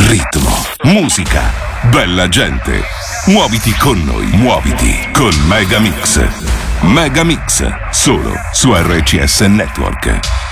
ritmo, musica, bella gente. Muoviti con noi, muoviti con Megamix. Megamix, solo su RCS Network.